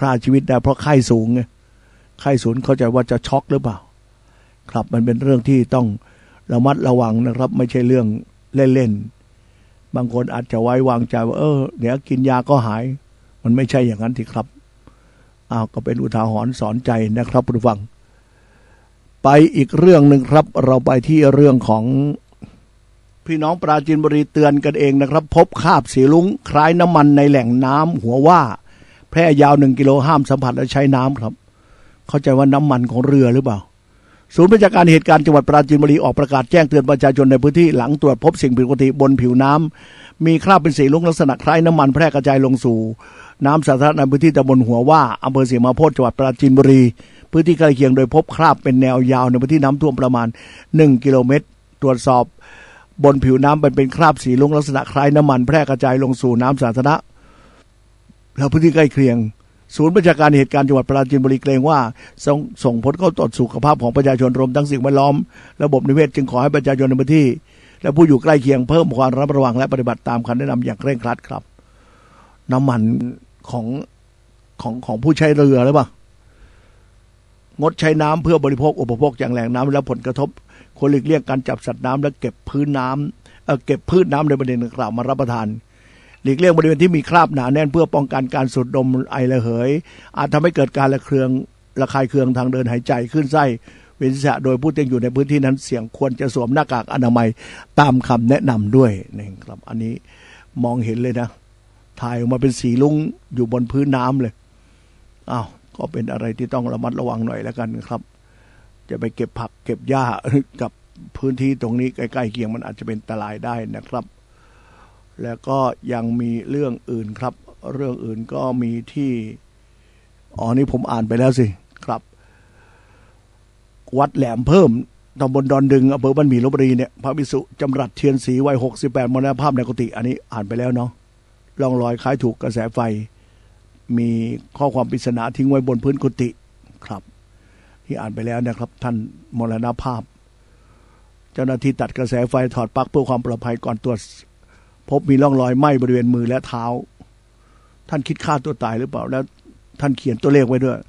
ฆ่าชีวิตได้เพราะไข้สูงไงไข้สูงเข้าใจว่าจะช็อกหรือเปล่าครับมันเป็นเรื่องที่ต้องระมัดระวังนะครับไม่ใช่เรื่องเล่นๆบางคนอาจจะไว้วางใจว่าเดี๋ยวกินยาก็หายมันไม่ใช่อย่างนั้นทีครับก็เป็นอุทาหรณ์สอนใจนะครับผู้ฟังไปอีกเรื่องหนึ่งครับเราไปที่เรื่องของพี่น้องปราจีนบุรีเตือนกันเองนะครับพบคราบสีลุ้งคล้ายน้ำมันในแหล่งน้ำหัวว่าแพร่ยาว1 กิโลห้ามสัมผัสและใช้น้ำครับเข้าใจว่าน้ำมันของเรือหรือเปล่าศูนย์บัญชาการเหตุการณ์จังหวัดปราจีนบุรีออกประกาศแจ้งเตือนประชาชนในพื้นที่หลังตรวจพบสิ่งผิดปกติบนผิวน้ำมีคราบเป็นสีลุ้งลักษณะคล้ายน้ำมันแพร่กระจายลงสู่น้ำสาธารณะในพื้นที่ตำบลหัวว่าอำเภอศรีมหาโพธิ์จังหวัดปราจีนบุรีพื้นที่ใกล้เคียงโดยพบคราบเป็นแนวยาวในพื้นที่น้ำท่วมประมาณ1 กิโลเมตรตรวจสอบบนผิวน้ำเป็นคราบสีลุ้งลักษณะคล้ายน้ำมันแพร่กระจายลงสู่น้ำสาธารณะและพื้นที่ใกล้เคียงศูนย์บัญชาการเหตุการณ์จังหวัดปราจีนบุรีเกรงว่าส่งผลกระทบต่อสุขภาพของประชาชนรวมทั้งสิ่งแวดล้อมระบบนิเวศจึงขอให้ประชาชนในพื้นที่และผู้อยู่ใกล้เคียงเพิ่มความระวังและปฏิบัติตามคำแนะนำอย่างเคร่งครัดครับน้ำมันของผู้ใช้เรือหรือเปล่างดใช้น้ำเพื่อบริโภคอุปโภคอย่างแหล่งน้ำและผลกระทบควรหลีกเลี่ยงการจับสัตว์น้ำและเก็บพืชน้ำในประเด็นดังกล่าวมารับประทานหลีกเลี่ยงบริเวณที่มีคราบหนาแน่นเพื่อป้องกันการสูดดมไอระเหยอาจทำให้เกิดการระคายเคืองทางเดินหายใจขึ้นไส้เวียนศีรษะโดยผู้ที่อยู่ในพื้นที่นั้นเสี่ยงควรจะสวมหน้ากากอนามัยตามคำแนะนำด้วยนี่ครับอันนี้มองเห็นเลยนะถ่ายออกมาเป็นสีลุ้งอยู่บนพื้นน้ำเลยก็เป็นอะไรที่ต้องระมัดระวังหน่อยแล้วกันครับจะไปเก็บผักเก็บหญ้ากับพื้นที่ตรงนี้ใกล้ๆเคียงมันอาจจะเป็นอันตรายได้นะครับแล้วก็ยังมีเรื่องอื่นครับเรื่องอื่นก็มีที่นี่ผมอ่านไปแล้วสิครับวัดแหลมเพิ่มตำบลดอนดึงอำเภอบ้านหมี่ลพบุรีเนี่ยพระภิกษุจำรัดเทียนศรีวัย68มรณภาพในกุฏิอันนี้อ่านไปแล้วเนาะร่องรอยคล้ายถูกกระแสไฟมีข้อความปริศนาทิ้งไว้บนพื้นกุฏิครับที่อ่านไปแล้วนะครับท่านมรณภาพเจ้าหน้าที่ตัดกระแสไฟถอดปลั๊กเพื่อความปลอดภัยก่อนตรวจพบมีร่องรอยไหม้บริเวณมือและเท้าท่านคิดฆ่าตัวตายหรือเปล่าแล้วท่านเขียนตัวเลขไว้ด้วย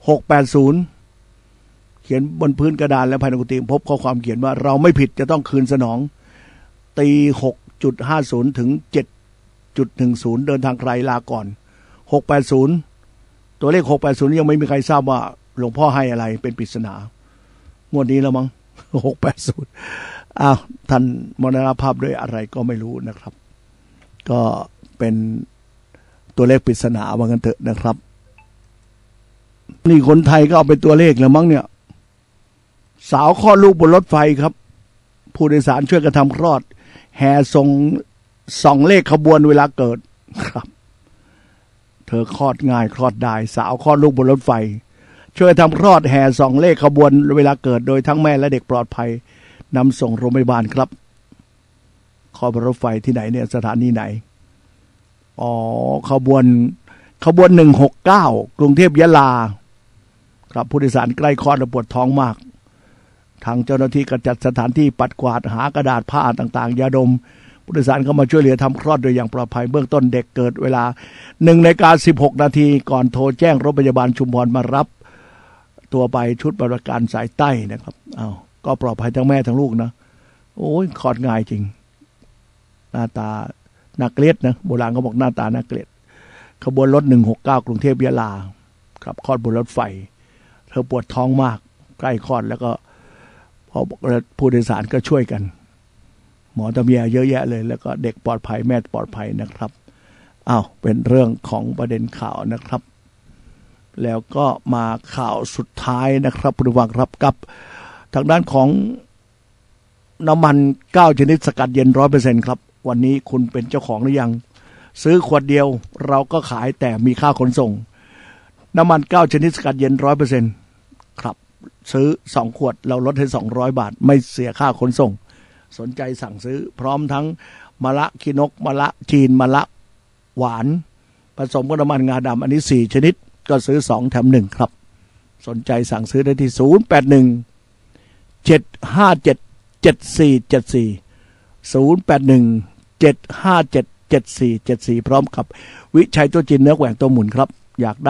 680เขียนบนพื้นกระดานและภายในกุฏิพบข้อความเขียนว่าเราไม่ผิดจะต้องคืนสนองตี 6.50 ถึง 7.10 เดินทางไกลลาก่อน680ตัวเลข680ยังไม่มีใครทราบว่าหลวงพ่อให้อะไรเป็นปริศนางวดนี้แล้วมั้ง680ท่านมรณภาพด้วยอะไรก็ไม่รู้นะครับก็เป็นตัวเลขปริศนาว่ากันเถอะนะครับนี่คนไทยก็เอาเป็นตัวเลขแล้วมั้งเนี่ยสาวคลอดลูกบนรถไฟครับผู้โดยสารช่วยกันทำคลอดแห่ส่องเลขขบวนเวลาเกิดครับเธอคลอดง่ายคลอดได้สาวคลอดลูกบนรถไฟช่วยทำคลอดแห่ส่องเลขขบวนเวลาเกิดโดยทั้งแม่และเด็กปลอดภัยนำส่งโรงพยาบาลครับคลอดบนรถไฟที่ไหนเนี่ยสถานีไหนขบวน169กรุงเทพยะลาครับผู้โดยสารใกล้คลอดและปวดท้องมากทางเจ้าหน้าที่ก็จัดสถานที่ปัดกวาดหากระดาษผ้าต่างๆยาดมผู้โดยสารเข้ามาช่วยเหลือทำคลอดโดยอย่างปลอดภัยเบื้องต้นเด็กเกิดเวลา 1:16 นาทีก่อนโทรแจ้งรถพยาบาลชุมพรมารับตัวไปชุดบริการสายใต้นะครับก็ปลอดภัยทั้งแม่ทั้งลูกนะโอ้ยคลอดง่ายจริงหน้าตาน่าเกลียดนะโบราณเขาบอกหน้าตาน่าเกลียดขบวนรถ169กรุงเทพยะลาครับคลอดบนรถไฟเธอปวดท้องมากใกล้คลอดแล้วก็พอผู้โดยสารก็ช่วยกันหมอตำแยเยอะแยะเลยแล้วก็เด็กปลอดภัยแม่ปลอดภัยนะครับเป็นเรื่องของประเด็นข่าวนะครับแล้วก็มาข่าวสุดท้ายนะครับผู้ฟังครับกับทางด้านของน้ำมัน9ชนิดสกัดเย็น 100% ครับวันนี้คุณเป็นเจ้าของหรือยังซื้อขวดเดียวเราก็ขายแต่มีค่าขนส่งน้ำมัน9ชนิดสกัดเย็น 100% ครับซื้อ2ขวดเราลดให้200บาทไม่เสียค่าขนส่งสนใจสั่งซื้อพร้อมทั้งมะละขี้นกมะละจีนมะละหวานผสมกับน้ำมันงาดำอันนี้4ชนิดก็ซื้อ2แถม1ครับสนใจสั่งซื้อได้ที่081 757 7474 081 757 7474พร้อมกับวิชัยตัวจีนเนื้อแหว่งตัวหมุนครับอยากได้